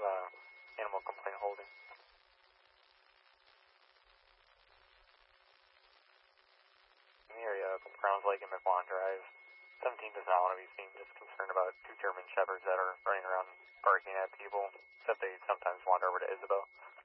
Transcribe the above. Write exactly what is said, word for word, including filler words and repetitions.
uh, animal complaint holding. In the area of Browns Lake and McWan Drive, seventeen does not want to be seen, just concerned about two German Shepherds that are running around barking at people, except they sometimes wander over to Isabel.